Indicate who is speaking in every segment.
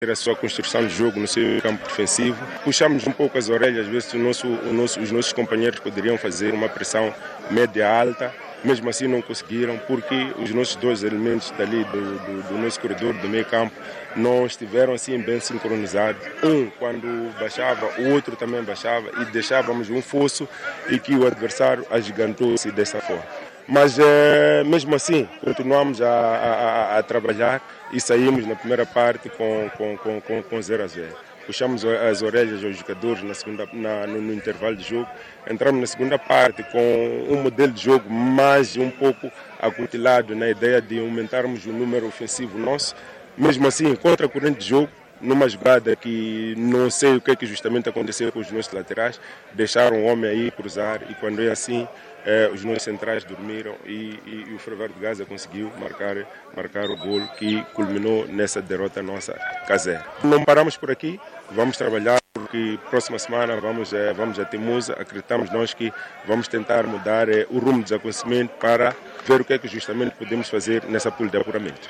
Speaker 1: a sua construção de jogo no seu campo defensivo. Puxamos um pouco as orelhas, às vezes os nossos companheiros poderiam fazer uma pressão média-alta, mesmo assim não conseguiram, porque os nossos dois elementos dali do nosso corredor do meio campo não estiveram assim bem sincronizados. Um quando baixava, o outro também baixava e deixávamos um fosso e que o adversário agigantou-se dessa forma. Mas mesmo assim continuamos a trabalhar e saímos na primeira parte com 0-0. Puxamos as orelhas aos jogadores no intervalo de jogo. Entramos na segunda parte com um modelo de jogo mais um pouco acutilado na ideia de aumentarmos o número ofensivo nosso. Mesmo assim, contra a corrente de jogo, numa jogada que não sei o que é que justamente aconteceu com os nossos laterais, deixaram o homem aí cruzar e quando é assim, os nossos centrais dormiram e o Ferroviário de Gaza conseguiu marcar o golo que culminou nessa derrota nossa caseira. Não paramos por aqui, vamos trabalhar porque próxima semana vamos a Temusa, acreditamos nós que vamos tentar mudar o rumo dos acontecimentos para ver o que é que justamente podemos fazer nessa pool de apuramento.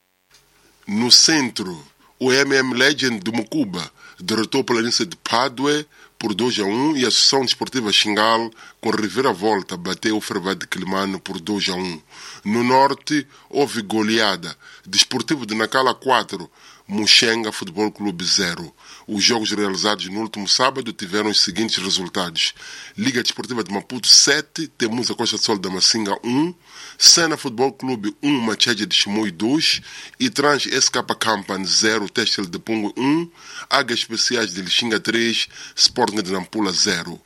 Speaker 2: No centro, o MM Legend de Mucuba derrotou o Planície de Padue por 2-1 e a Associação Desportiva Xingal, com reviravolta, bateu o Ferroviário de Quelimane por 2-1. No norte, houve goleada. Desportivo de Nacala 4, Muxenga Futebol Clube 0. Os jogos realizados no último sábado tiveram os seguintes resultados: Liga Desportiva de Maputo 7, Temusa Costa do Sol da Macinga 1, Sena Futebol Clube 1, Macheja de Chimoio 2, Itrans SK Campan 0, Testel de Pungo 1, Águias Especiais de Lixinga 3, Sporting de Nampula 0.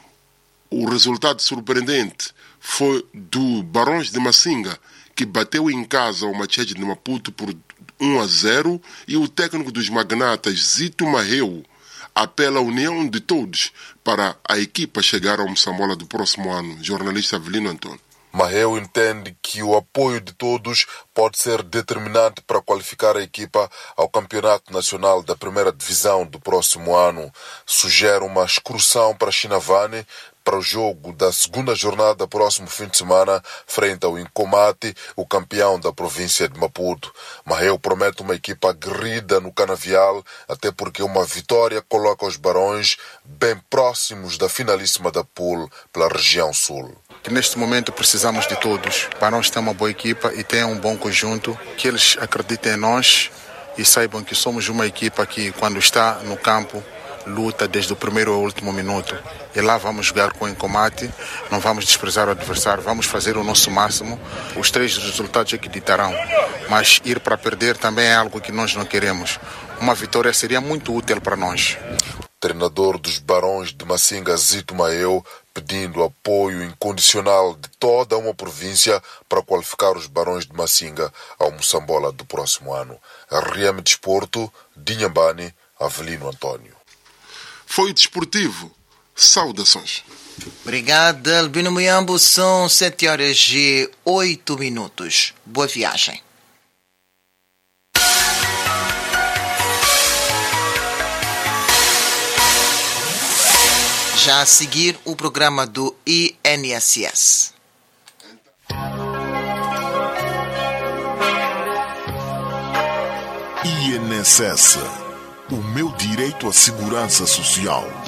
Speaker 2: O resultado surpreendente foi do Barões de Macinga, que bateu em casa o Macheja de Maputo por 1-0, e o técnico dos magnatas, Zito Maheu, apela à união de todos para a equipa chegar ao Moçambola do próximo ano. Jornalista Avelino Antônio.
Speaker 3: Maheu entende que o apoio de todos pode ser determinante para qualificar a equipa ao Campeonato Nacional da Primeira Divisão do próximo ano. Sugere uma excursão para Chinavane para o jogo da segunda jornada próximo fim de semana, frente ao Incomate, o campeão da província de Maputo. Maheu promete uma equipa aguerrida no canavial, até porque uma vitória coloca os Barões bem próximos da finalíssima da pool pela região sul.
Speaker 4: Que neste momento precisamos de todos. Barões tem uma boa equipa e tem um bom conjunto, que eles acreditem em nós e saibam que somos uma equipa que, quando está no campo, luta desde o primeiro ao último minuto. E lá vamos jogar com o Incomate, não vamos desprezar o adversário, vamos fazer o nosso máximo. Os 3 resultados é que ditarão, mas ir para perder também é algo que nós não queremos. Uma vitória seria muito útil para nós.
Speaker 3: Treinador dos Barões de Macinga, Zito Maheu, pedindo apoio incondicional de toda uma província para qualificar os Barões de Macinga ao Moçambola do próximo ano. RM Desporto, Dinhambane, Avelino Antônio.
Speaker 2: Foi desportivo. Saudações.
Speaker 5: Obrigada, Albino Muyambo. São 7h08. Boa viagem. Já a seguir, o programa do INSS.
Speaker 6: INSS. O meu direito à segurança social.